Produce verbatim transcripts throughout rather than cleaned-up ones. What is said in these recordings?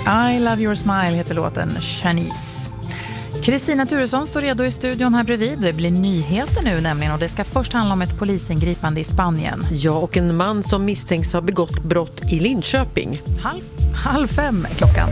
I Love Your Smile heter låten Chinese. Kristina Turesson står redo i studion här bredvid. Det blir nyheter nu nämligen, och det ska först handla om ett polisingripande i Spanien. Ja, och en man som misstänks ha begått brott i Linköping. Halv, halv fem är klockan.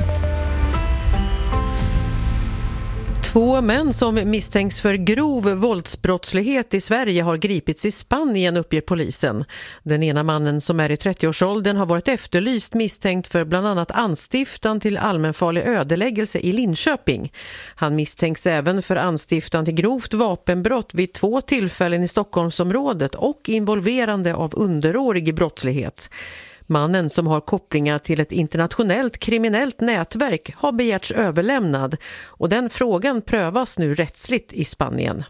Två män som misstänks för grov våldsbrottslighet i Sverige har gripits i Spanien, uppger polisen. Den ena mannen, som är i trettioårsåldern, har varit efterlyst misstänkt för bland annat anstiftan till allmänfarlig ödeläggelse i Linköping. Han misstänks även för anstiftan till grovt vapenbrott vid två tillfällen i Stockholmsområdet och involverande av underårig brottslighet. Mannen, som har kopplingar till ett internationellt kriminellt nätverk, har begärts överlämnad, och den frågan prövas nu rättsligt i Spanien.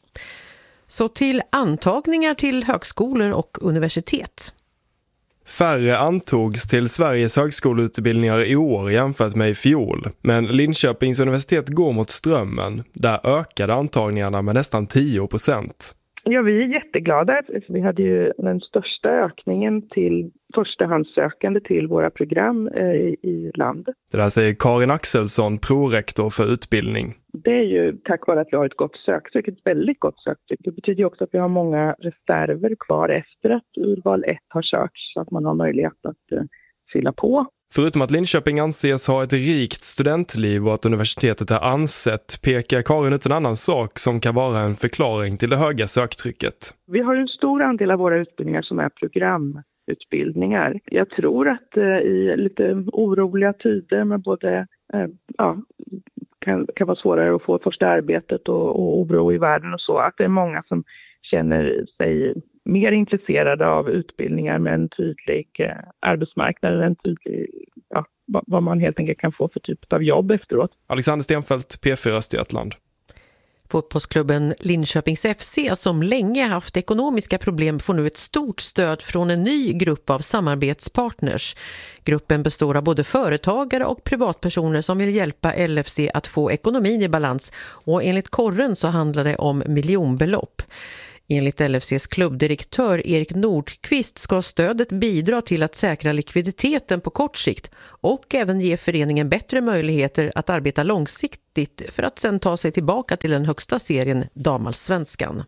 Så till antagningar till högskolor och universitet. Färre antogs till Sveriges högskoleutbildningar i år jämfört med i fjol. Men Linköpings universitet går mot strömmen. Där ökade antagningarna med nästan tio procent. Ja, vi är jätteglada. Vi hade ju den största ökningen till förstahandssökande till våra program eh, i landet. Det där säger Karin Axelsson, prorektor för utbildning. Det är ju tack vare att vi har ett gott söktryck, ett väldigt gott söktryck. Det betyder ju också att vi har många reserver kvar efter att urval ett har körts, så att man har möjlighet att eh, fylla på. Förutom att Linköping anses ha ett rikt studentliv och att universitetet är ansett, pekar Karin ut en annan sak som kan vara en förklaring till det höga söktrycket. Vi har en stor andel av våra utbildningar som är programutbildningar. Jag tror att eh, i lite oroliga tider med både, eh, ja, kan, kan vara svårare att få första arbetet och, och oro i världen och så, att det är många som känner sig mer intresserade av utbildningar med en tydlig eh, arbetsmarknad, en tydlig, ja, vad man helt enkelt kan få för typ av jobb efteråt. Alexander Stenfeldt, P fyra Östergötland. Fotbollsklubben Linköpings F C, som länge haft ekonomiska problem, får nu ett stort stöd från en ny grupp av samarbetspartners. Gruppen består av både företagare och privatpersoner som vill hjälpa L F C att få ekonomin i balans, och enligt korren så handlar det om miljonbelopp. Enligt L F C:s klubbdirektör Erik Nordqvist ska stödet bidra till att säkra likviditeten på kort sikt och även ge föreningen bättre möjligheter att arbeta långsiktigt för att sedan ta sig tillbaka till den högsta serien, Damallsvenskan.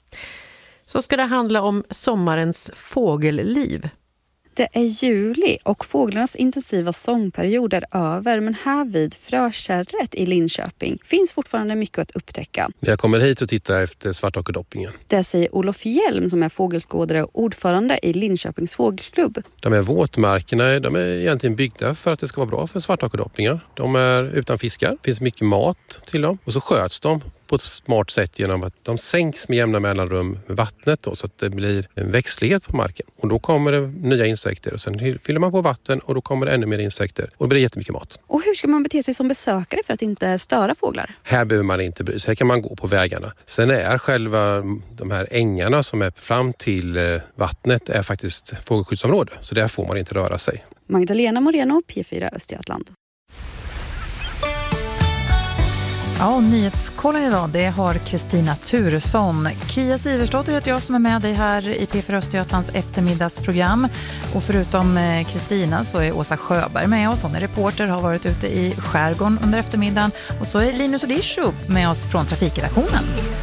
Så ska det handla om sommarens fågelliv. Det är juli och fåglarnas intensiva sångperiod är över, men här vid Frökärret i Linköping finns fortfarande mycket att upptäcka. Jag kommer hit och tittar efter svarthåkedoppingen. Det säger Olof Hjelm, som är fågelskådare och ordförande i Linköpings fågelklubb. De här våtmarkerna, de är egentligen byggda för att det ska vara bra för svarthåkedoppingar. De är utan fiskar, det finns mycket mat till dem, och så sköts de på ett smart sätt genom att de sänks med jämna mellanrum med vattnet då, så att det blir en växtlighet på marken. Och då kommer det nya insekter, och sen fyller man på vatten och då kommer det ännu mer insekter och det blir jättemycket mat. Och hur ska man bete sig som besökare för att inte störa fåglar? Här behöver man inte bry sig, här kan man gå på vägarna. Sen är själva de här ängarna som är fram till vattnet är faktiskt fågelskyddsområde, så där får man inte röra sig. Magdalena Moreno, P fyra Östergötland. Ja, och nyhetskollen idag, det har Kristina Turesson. Kia Siversdotter heter jag som är med dig här i P fyra Östergötlands eftermiddagsprogram. Och förutom Kristina så är Åsa Sjöberg med oss. Hon är reporter, har varit ute i skärgården under eftermiddagen. Och så är Linus Odisho med oss från trafikredaktionen.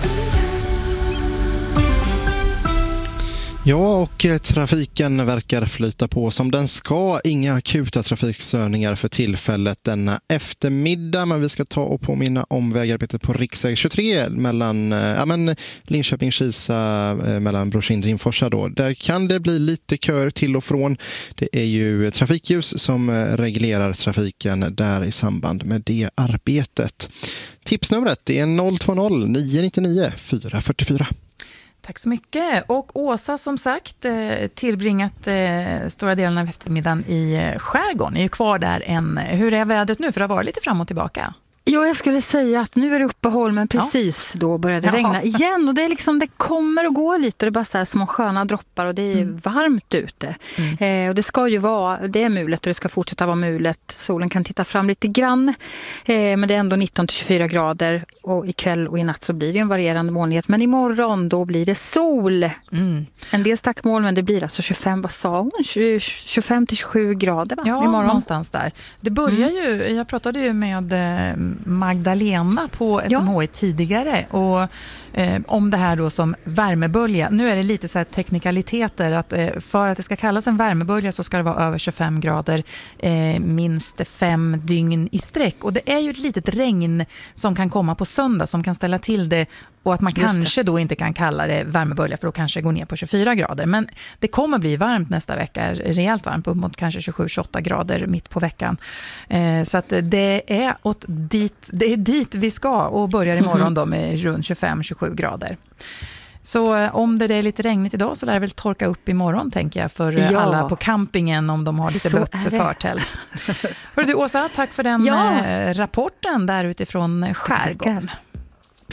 Ja, och trafiken verkar flyta på som den ska. Inga akuta trafikstörningar för tillfället denna eftermiddag. Men vi ska ta och påminna om vägarbetet på riksväg tjugotre mellan ja, men Linköping-Kisa, mellan Brorsin-Rimforsa då. Där kan det bli lite kör till och från. Det är ju trafikljus som reglerar trafiken där i samband med det arbetet. Tipsnumret är noll två noll nio nio nio fyra fyra fyra. Tack så mycket. Och Åsa, som sagt, tillbringat stora delen av eftermiddagen i skärgården. Är ju kvar där än. Hur är vädret nu? För det har varit lite fram och tillbaka. Ja, jag skulle säga att nu är det uppehåll, men precis ja. då börjar det ja. regna igen. Och det, är liksom, det kommer och går lite och det är bara så här små sköna droppar och det är mm. varmt ute. Mm. Eh, och det ska ju vara, det är mulet och det ska fortsätta vara mulet. Solen kan titta fram lite grann, eh, men det är ändå nitton till tjugofyra grader och ikväll och i natt så blir det en varierande molnighet. Men imorgon då blir det sol. Mm. En del stackmoln, men det blir alltså tjugofem, vad sa hon? tjugofem till tjugosju grader va? Ja, imorgon. Någonstans där. Det börjar mm. ju, jag pratade ju med Magdalena på S M H I ja. tidigare och eh, om det här då som värmebölja. Nu är det lite så här teknikaliteter att eh, för att det ska kallas en värmebölja så ska det vara över tjugofem grader eh, minst fem dygn i sträck. Och det är ju ett litet regn som kan komma på söndag som kan ställa till det och att man Just kanske det. då inte kan kalla det värmebölja för då kanske gå ner på tjugofyra grader. Men det kommer bli varmt nästa vecka, rejält varmt, upp mot kanske tjugosju till tjugoåtta grader mitt på veckan. Eh, så att det är, åt dit, det är dit vi ska och börjar imorgon då med runt tjugofem till tjugosju grader. Så om det är lite regnigt idag så lär det väl torka upp imorgon tänker jag för ja. alla på campingen om de har lite så blött förtält. Hörru du Åsa, tack för den ja. rapporten där utifrån skärgården.